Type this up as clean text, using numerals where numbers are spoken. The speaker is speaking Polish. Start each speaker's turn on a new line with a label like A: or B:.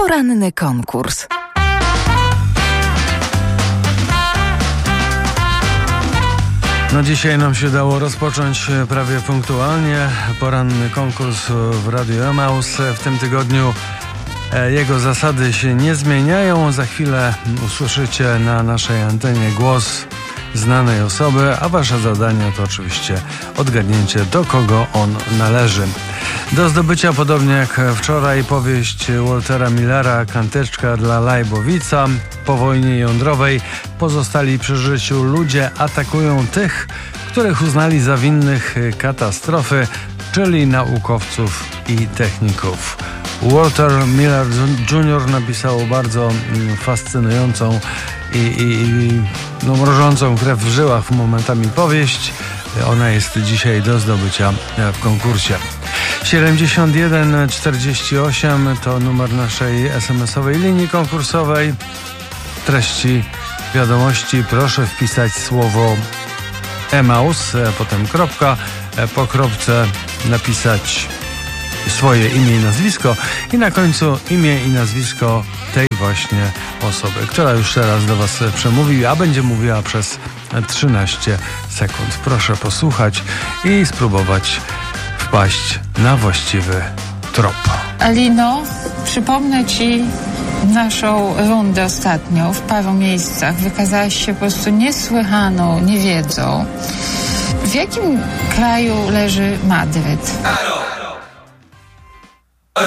A: Poranny konkurs.
B: No dzisiaj nam się udało rozpocząć prawie punktualnie poranny konkurs w Radiu Emaus. W tym tygodniu jego zasady się nie zmieniają. Za chwilę usłyszycie na naszej antenie głos znanej osoby, a wasze zadanie to oczywiście odgadnięcie, do kogo on należy. Do zdobycia, podobnie jak wczoraj, powieść Waltera Millera Kanteczka dla Lajbowica. Po wojnie jądrowej pozostali przy życiu ludzie atakują tych, których uznali za winnych katastrofy, czyli naukowców i techników. Walter Miller Jr. napisał bardzo fascynującą i mrożącą krew w żyłach momentami powieść. Ona jest dzisiaj do zdobycia w konkursie. 7148 to numer naszej SMS-owej linii konkursowej. W treści wiadomości proszę wpisać słowo Emaus, potem kropka, po kropce napisać swoje imię i nazwisko i na końcu imię i nazwisko tej właśnie osoby, która już teraz do was przemówi, a będzie mówiła przez 13 sekund. Proszę posłuchać i spróbować wpaść na właściwy trop.
C: Alino, przypomnę ci naszą rundę ostatnią. W paru miejscach wykazałaś się po prostu niesłychaną niewiedzą. W jakim kraju leży Madryt?